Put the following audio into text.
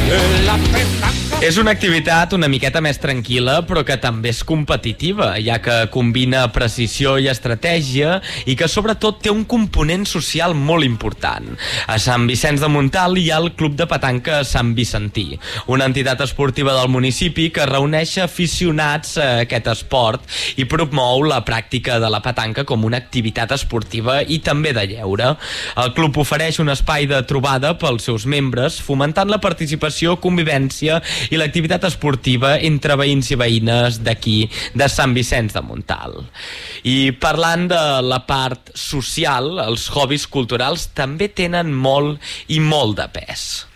És una activitat una miqueta més tranquil·la, però que també és competitiva, ja que combina precisió i estratègia i que sobretot té un component social molt important. A Sant Vicenç de Montalt hi ha el Club de Petanca Sant Vicentí, una entitat esportiva del municipi que reuneix aficionats a aquest esport i promou la pràctica de la petanca com una activitat esportiva i també de lleure. El club ofereix un espai de trobada pels seus membres, fomentant la participació, convivència i l'activitat esportiva entre veïns i veïnes d'aquí, de Sant Vicenç de Montalt. I parlant de la part social, els hobbies culturals també tenen molt i molt de pes.